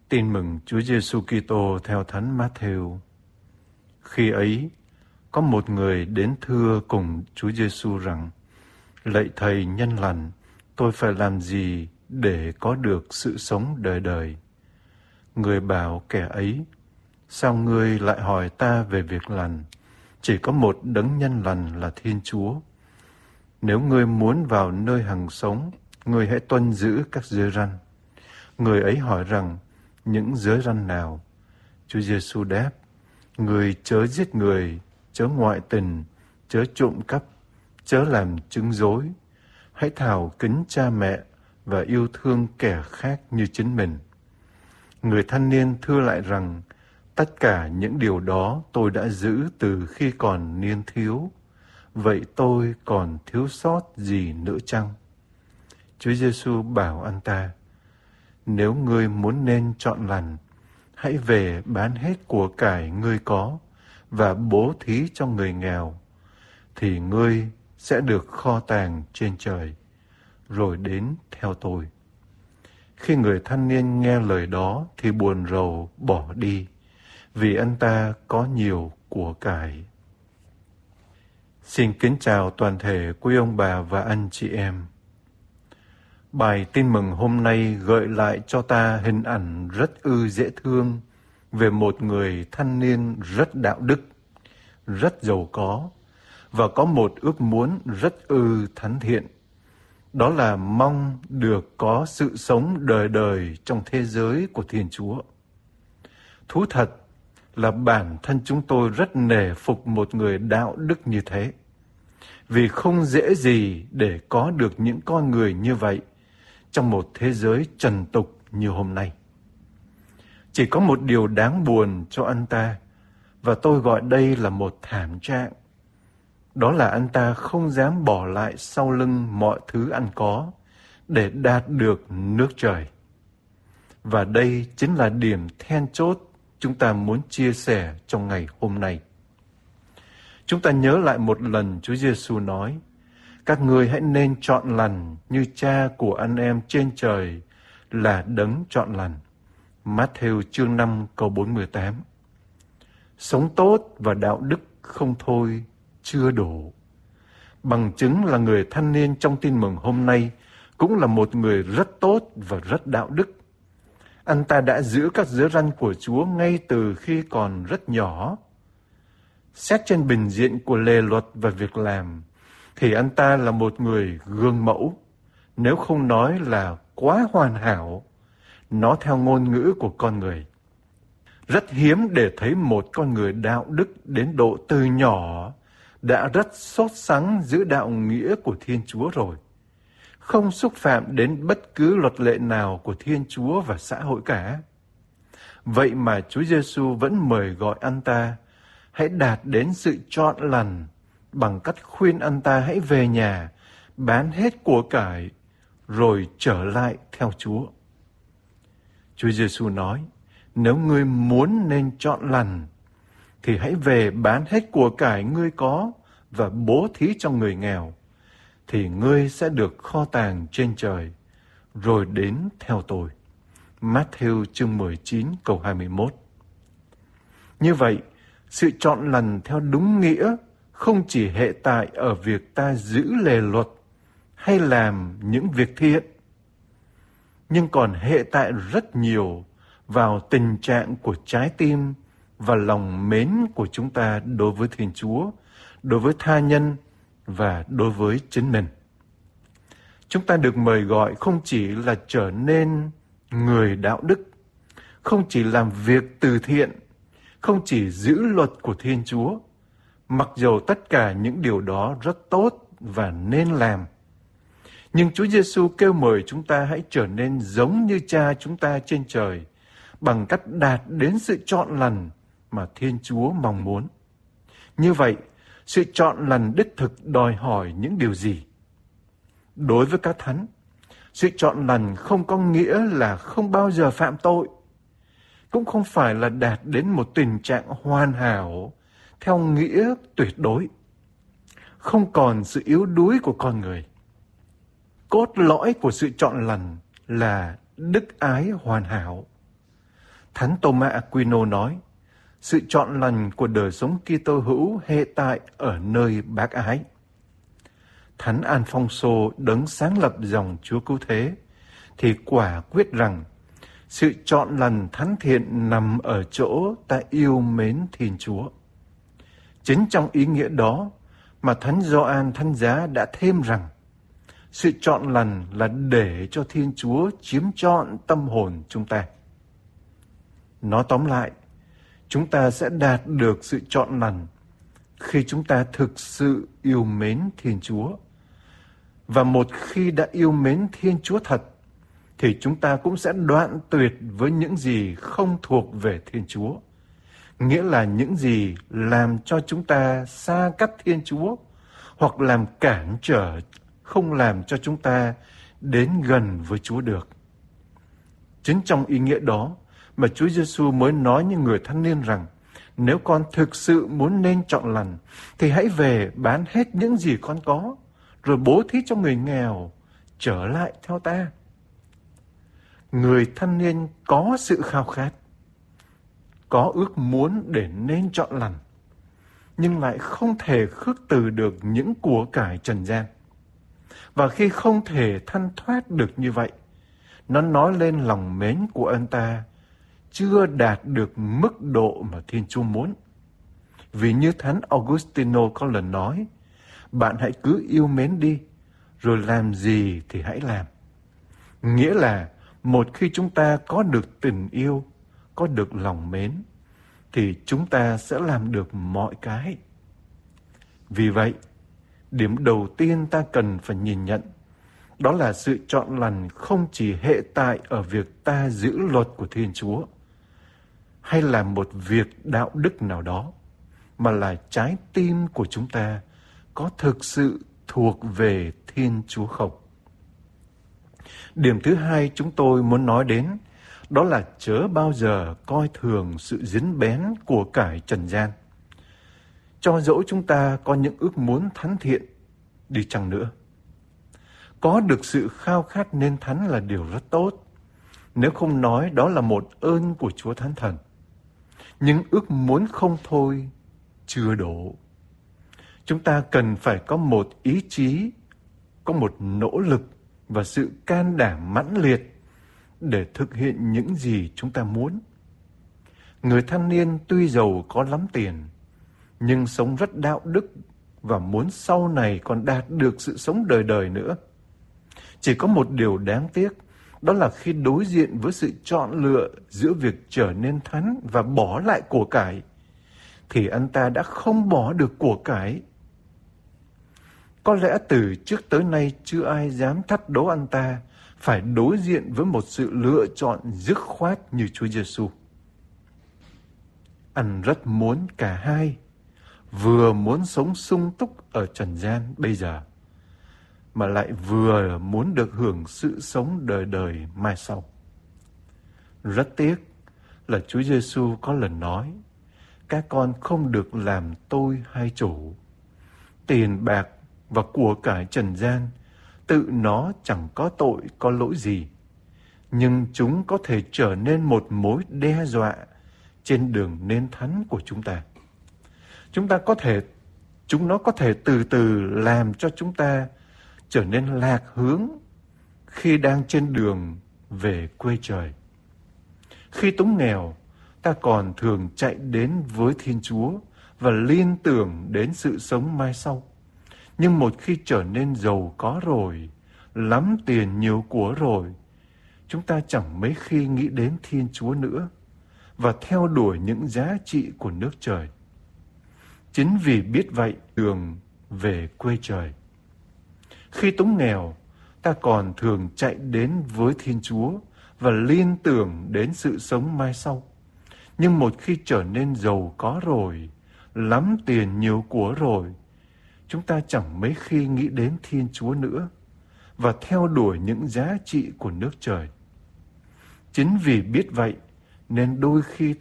Tin mừng Chúa Giêsu Kitô theo Thánh Mát-thêu. Khi ấy, có một người đến thưa cùng Chúa Giêsu rằng: Lạy Thầy nhân lành, tôi phải làm gì để có được sự sống đời đời? Người bảo kẻ ấy: Sao ngươi lại hỏi ta về việc lành? Chỉ có một đấng nhân lành là Thiên Chúa. Nếu ngươi muốn vào nơi hằng sống, ngươi hãy tuân giữ các giới răn. Người ấy hỏi rằng: Những giới răn nào? Chúa Giêsu đáp: Người chớ giết người, chớ ngoại tình, chớ trộm cắp, chớ làm chứng dối. Hãy thảo kính cha mẹ và yêu thương kẻ khác như chính mình. Người thanh niên thưa lại rằng: Tất cả những điều đó tôi đã giữ từ khi còn niên thiếu. Vậy tôi còn thiếu sót gì nữa chăng? Chúa Giêsu bảo anh ta: Nếu ngươi muốn nên chọn lành, hãy về bán hết của cải ngươi có và bố thí cho người nghèo, thì ngươi sẽ được kho tàng trên trời, rồi đến theo tôi. Khi người thanh niên nghe lời đó thì buồn rầu bỏ đi, vì anh ta có nhiều của cải. Xin kính chào toàn thể quý ông bà và anh chị em. Bài tin mừng hôm nay gợi lại cho ta hình ảnh rất dễ thương về một người thanh niên rất đạo đức, rất giàu có và có một ước muốn rất thánh thiện. Đó là mong được có sự sống đời đời trong thế giới của Thiên Chúa. Thú thật là bản thân chúng tôi rất nể phục một người đạo đức như thế, vì không dễ gì để có được những con người như vậy trong một thế giới trần tục như hôm nay. Chỉ có một điều đáng buồn cho anh ta, và tôi gọi đây là một thảm trạng. Đó là anh ta không dám bỏ lại sau lưng mọi thứ anh có để đạt được nước trời. Và đây chính là điểm then chốt chúng ta muốn chia sẻ trong ngày hôm nay. Chúng ta nhớ lại một lần Chúa Giêsu nói: Các ngươi hãy nên chọn lành như Cha của anh em trên trời là đấng chọn lành. Mát-thêu chương 5 câu 48. Sống tốt và đạo đức không thôi chưa đủ. Bằng chứng là người thanh niên trong tin mừng hôm nay cũng là một người rất tốt và rất đạo đức. Anh ta đã giữ các giới răn của Chúa ngay từ khi còn rất nhỏ. Xét trên bình diện của lề luật và việc làm, thì anh ta là một người gương mẫu, nếu không nói là quá hoàn hảo, nó theo ngôn ngữ của con người. Rất hiếm để thấy một con người đạo đức đến độ từ nhỏ đã rất sốt sắng giữ đạo nghĩa của Thiên Chúa rồi, không xúc phạm đến bất cứ luật lệ nào của Thiên Chúa và xã hội cả. Vậy mà Chúa Giêsu vẫn mời gọi anh ta hãy đạt đến sự chọn lành bằng cách khuyên anh ta hãy về nhà, bán hết của cải, rồi trở lại theo Chúa. Chúa Giêsu nói: Nếu ngươi muốn nên chọn lành, thì hãy về bán hết của cải ngươi có và bố thí cho người nghèo, thì ngươi sẽ được kho tàng trên trời, rồi đến theo tôi. Mát-thêu chương 19 câu 21. Như vậy, sự chọn lành theo đúng nghĩa không chỉ hệ tại ở việc ta giữ lề luật hay làm những việc thiện, nhưng còn hệ tại rất nhiều vào tình trạng của trái tim và lòng mến của chúng ta đối với Thiên Chúa, đối với tha nhân và đối với chính mình. Chúng ta được mời gọi không chỉ là trở nên người đạo đức, không chỉ làm việc từ thiện, không chỉ giữ luật của Thiên Chúa, mặc dầu tất cả những điều đó rất tốt và nên làm. Nhưng Chúa Giêsu kêu mời chúng ta hãy trở nên giống như Cha chúng ta trên trời bằng cách đạt đến sự chọn lành mà Thiên Chúa mong muốn. Như vậy, sự chọn lành đích thực đòi hỏi những điều gì? Đối với các thánh, sự chọn lành không có nghĩa là không bao giờ phạm tội, cũng không phải là đạt đến một tình trạng hoàn hảo theo nghĩa tuyệt đối, không còn sự yếu đuối của con người. Cốt lõi của sự chọn lành là đức ái hoàn hảo. Thánh Thomas Aquino nói, sự trọn lành của đời sống Kitô hữu hệ tại ở nơi bác ái. Thánh Alfonso đấng sáng lập dòng Chúa Cứu Thế thì quả quyết rằng sự trọn lành thánh thiện nằm ở chỗ ta yêu mến Thiên Chúa. Chính trong ý nghĩa đó mà Thánh Gioan Thánh Giá đã thêm rằng sự trọn lành là để cho Thiên Chúa chiếm trọn tâm hồn chúng ta. Nói tóm lại, chúng ta sẽ đạt được sự trọn lành khi chúng ta thực sự yêu mến Thiên Chúa. Và một khi đã yêu mến Thiên Chúa thật, thì chúng ta cũng sẽ đoạn tuyệt với những gì không thuộc về Thiên Chúa. Nghĩa là những gì làm cho chúng ta xa cách Thiên Chúa, hoặc làm cản trở, không làm cho chúng ta đến gần với Chúa được. Chính trong ý nghĩa đó mà Chúa Giêsu mới nói những người thanh niên rằng, nếu con thực sự muốn nên trọn lành, thì hãy về bán hết những gì con có, rồi bố thí cho người nghèo, trở lại theo ta. Người thanh niên có sự khao khát, có ước muốn để nên trọn lành, nhưng lại không thể khước từ được những của cải trần gian. Và khi không thể thanh thoát được như vậy, nó nói lên lòng mến của anh ta chưa đạt được mức độ mà Thiên Chúa muốn. Vì như Thánh Augustino có lần nói, bạn hãy cứ yêu mến đi, rồi làm gì thì hãy làm. Nghĩa là một khi chúng ta có được tình yêu, có được lòng mến, thì chúng ta sẽ làm được mọi cái. Vì vậy, điểm đầu tiên ta cần phải nhìn nhận, đó là sự trọn lành không chỉ hệ tại ở việc ta giữ luật của Thiên Chúa, hay là một việc đạo đức nào đó, mà là trái tim của chúng ta có thực sự thuộc về Thiên Chúa không? Điểm thứ hai chúng tôi muốn nói đến, đó là chớ bao giờ coi thường sự dính bén của cải trần gian. Cho dẫu chúng ta có những ước muốn thánh thiện đi chăng nữa. Có được sự khao khát nên thánh là điều rất tốt, nếu không nói đó là một ơn của Chúa Thánh Thần. Nhưng ước muốn không thôi chưa đủ. Chúng ta cần phải có một ý chí, có một nỗ lực và sự can đảm mãnh liệt để thực hiện những gì chúng ta muốn. Người thanh niên tuy giàu có lắm tiền, nhưng sống rất đạo đức và muốn sau này còn đạt được sự sống đời đời nữa. Chỉ có một điều đáng tiếc, đó là khi đối diện với sự chọn lựa giữa việc trở nên thánh và bỏ lại của cải, thì anh ta đã không bỏ được của cải. Có lẽ từ trước tới nay chưa ai dám thách đố anh ta phải đối diện với một sự lựa chọn dứt khoát như Chúa Giêsu. Anh rất muốn cả hai, vừa muốn sống sung túc ở trần gian bây giờ, mà lại vừa muốn được hưởng sự sống đời đời mai sau. Rất tiếc là Chúa Giêsu có lần nói, các con không được làm tôi hai chủ. Tiền bạc và của cải trần gian tự nó chẳng có tội có lỗi gì, nhưng chúng có thể trở nên một mối đe dọa trên đường nên thánh của chúng ta. Chúng nó có thể từ từ làm cho chúng ta trở nên lạc hướng khi đang trên đường về quê trời. Khi túng nghèo, ta còn thường chạy đến với Thiên Chúa và liên tưởng đến sự sống mai sau. Nhưng một khi trở nên giàu có rồi, lắm tiền nhiều của rồi, chúng ta chẳng mấy khi nghĩ đến Thiên Chúa nữa và theo đuổi những giá trị của nước trời. Chính vì biết vậy, đường về quê trời. Khi túng nghèo, ta còn thường chạy đến với Thiên Chúa và liên tưởng đến sự sống mai sau. Nhưng một khi trở nên giàu có rồi, lắm tiền nhiều của rồi, chúng ta chẳng mấy khi nghĩ đến Thiên Chúa nữa và theo đuổi những giá trị của nước trời. Chính vì biết vậy nên đôi khi